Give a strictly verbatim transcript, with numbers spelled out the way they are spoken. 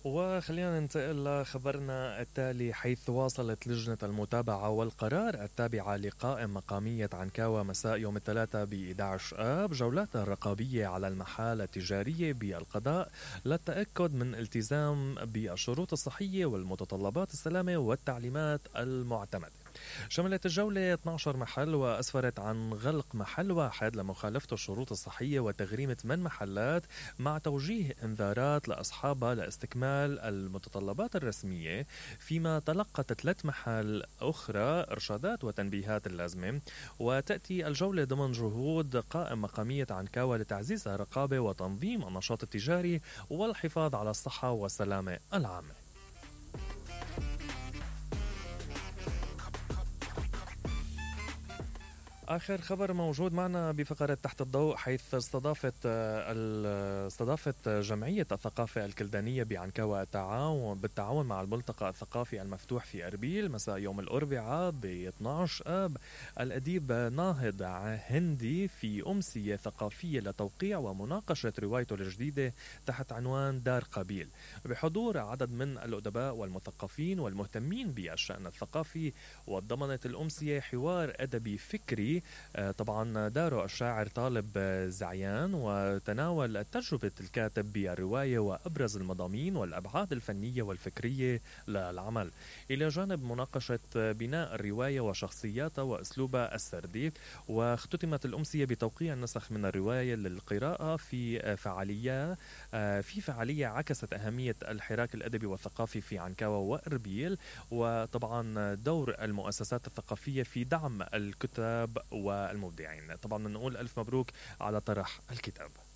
وخلينا ننتقل لخبرنا التالي، حيث واصلت لجنة المتابعة والقرار التابعة لقائم مقامية عنكاوى مساء يوم الثلاثاء ب إحدى عشر آب جولاتها الرقابية على المحال التجارية بالقضاء للتأكد من التزام بالشروط الصحية والمتطلبات السلامة والتعليمات المعتمدة. شملت الجولة اثني عشر محل وأسفرت عن غلق محل واحد لمخالفة الشروط الصحية وتغريم ثمان محلات مع توجيه انذارات لأصحابها لاستكمال المتطلبات الرسمية، فيما تلقت ثلاث محل أخرى إرشادات وتنبيهات اللازمة. وتأتي الجولة ضمن جهود قائم مقامية عنكاوى لتعزيز الرقابة وتنظيم النشاط التجاري والحفاظ على الصحة والسلامة العامة. آخر خبر موجود معنا بفقرة تحت الضوء، حيث استضافت استضافت جمعية الثقافة الكلدانية بعنكاوى التعاون بالتعاون مع الملتقى الثقافي المفتوح في أربيل مساء يوم الأربعاء ب اثني عشر آب الأديب ناهض هندي في أمسية ثقافية لتوقيع ومناقشة روايته الجديدة تحت عنوان دار قبيل، بحضور عدد من الأدباء والمثقفين والمهتمين بالشأن الثقافي. وضمنت الأمسية حوار أدبي فكري طبعا داره الشاعر طالب زعيان، وتناول تجربة الكاتب بالرواية وأبرز المضامين والأبعاد الفنية والفكرية للعمل، إلى جانب مناقشة بناء الرواية وشخصياتها وأسلوبها السردي. واختتمت الأمسية بتوقيع النسخ من الرواية للقراءة في فعالية في فعالية عكست أهمية الحراك الأدبي والثقافي في عنكاوى وأربيل، وطبعا دور المؤسسات الثقافية في دعم الكتاب والمبدعين. طبعا نقول ألف مبروك على طرح الكتاب.